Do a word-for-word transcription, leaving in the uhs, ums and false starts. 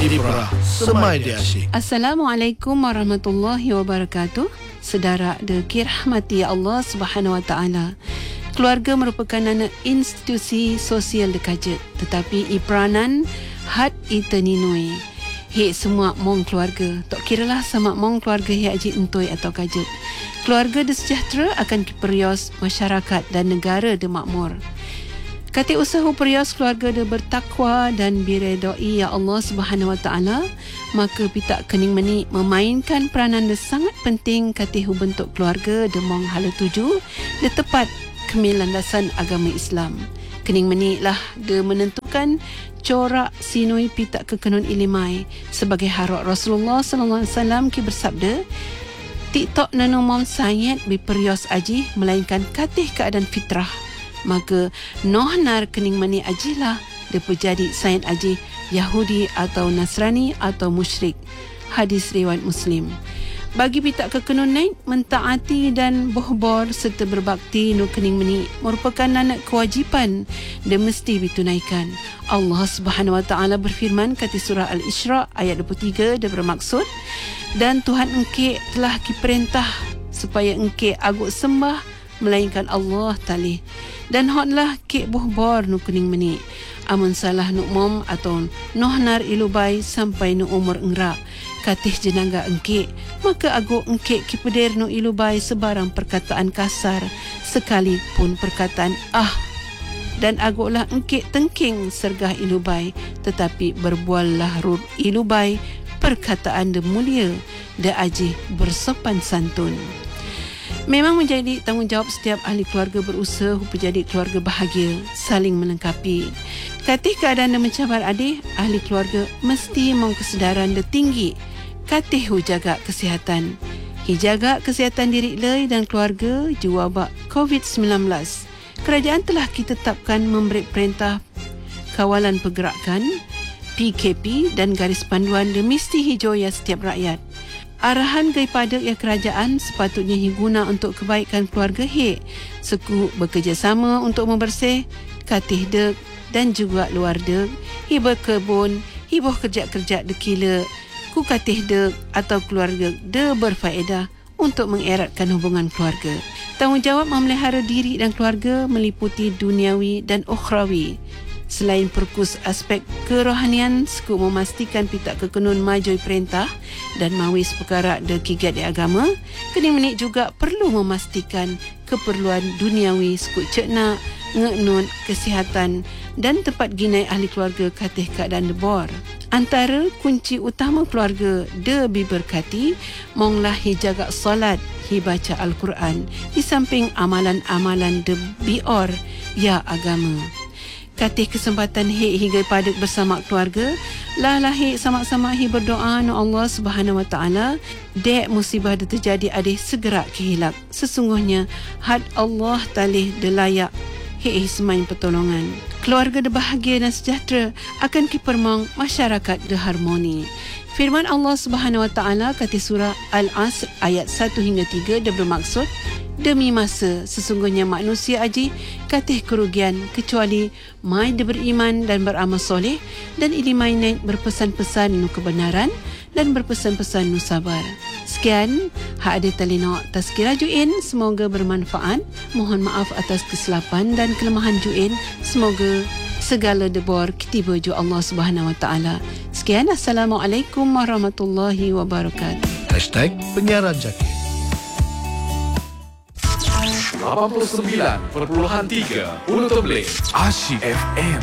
Ibrah Semai Dia Asyik. Assalamualaikum warahmatullahi wabarakatuh. Sedara dirahmati Allah Subhanahu Wa Taala. Keluarga merupakan anak institusi sosial dekajet, tetapi iperanan had iteninoi. Hei semua mong keluarga, tak kiralah sama mong keluarga hei aji entoi atau kajet. Keluarga sejahtera akan kiperios masyarakat dan negara de makmur. Kati usaha perios keluarga de bertakwa dan biredoi ya Allah Subhanahu Wa Taala, maka pitak kening meni memainkan peranan de sangat penting kati hu bentuk keluarga de mong hala tuju de tepat kemilandasan agama Islam. Kening meni lah de menentukan corak sinoi pitak kekenun ilimai sebagai harok Rasulullah sallallahu alaihi wasallam ki bersabda, tiktok nanomom sayat biperios aji melainkan katih keadaan fitrah. Maka nohnar kening mani ajilah dia jadi sain aji Yahudi atau Nasrani atau musyrik. Hadis riwayat Muslim. Bagi pitak kekenun naik mentaati dan bohbor serta berbakti no kening mani merupakan anak kewajipan dia mesti ditunaikan. Allah Subhanahu Wa Taala berfirman kata surah Al-Isra ayat dua puluh tiga, dia bermaksud, dan Tuhan engkau telah kiperintah supaya engkau aguk sembah melainkan Allah Ta'ala. Dan hotlah kek bohbor nu kening meni. Amun salah nu mom atau nohnar ilubai sampai nu umur engrak. Katih jenangga engkek, maka agak engkek kipeder nu ilubai sebarang perkataan kasar sekalipun perkataan ah. Dan agaklah engkek tengking sergah ilubai, tetapi berbuallah rur ilubai perkataan de mulia de aji bersopan santun. Memang menjadi tanggungjawab setiap ahli keluarga berusaha untuk menjadi keluarga bahagia, saling melengkapi. Katih keadaan dan mencabar adik, ahli keluarga mesti mahu kesedaran dan tinggi. Katih hu jaga kesihatan. Hi jaga kesihatan diri lei dan keluarga jua wabak covid sembilan belas. Kerajaan telah ditetapkan memberi perintah kawalan pergerakan, P K P dan garis panduan de mesti hijau ya setiap rakyat. Arahan daripada ya kerajaan sepatutnya diguna untuk kebaikan keluarga he. Suku bekerjasama untuk membersih katih dek dan juga luar dek. Hi berkebun, hi boh kerja-kerja dekila ku katih dek atau keluarga de berfaedah untuk mengeratkan hubungan keluarga. Tanggungjawab memelihara diri dan keluarga meliputi duniawi dan ukhrawi. Selain perkus aspek kerohanian, suku memastikan pitak kekenun majoi perintah dan mawis perkara de kigat di agama, kening menik juga perlu memastikan keperluan duniawi suku cekna, ngenun, kesihatan dan tempat ginai ahli keluarga katih keadaan debor. Antara kunci utama keluarga de biberkati, monglah hi jaga solat, hi baca Al-Quran, di samping amalan-amalan de bior ya agama. Katih kesempatan hik hingga pada bersama keluarga, lah lahir sama-sama hi berdoa no Allah Subhanahu Wa Taala dek musibah de terjadi adih segera kehilak. Sesungguhnya had Allah Ta'ala de layak hik semain pertolongan. Keluarga de bahagia dan sejahtera akan kipermong masyarakat de harmoni. Firman Allah Subhanahu Wa Taala kata surah Al-Asr ayat satu hingga tiga dia bermaksud, demi masa sesungguhnya manusia aji katih kerugian kecuali mai de beriman dan beramal soleh dan ini mai naik berpesan-pesan nu kebenaran dan berpesan-pesan nu sabar. Sekian hak ada talino tazkirah Juin, semoga bermanfaat. Mohon maaf atas kesilapan dan kelemahan Juin. Semoga segala debor ketiba ju Allah Subhanahu Wa Taala. Sekian, Assalamualaikum warahmatullahi wabarakatuh. Hashtag Penyiaran Jaki. lapan puluh sembilan perpuluhan tiga Ulu Teblik Asyik F M.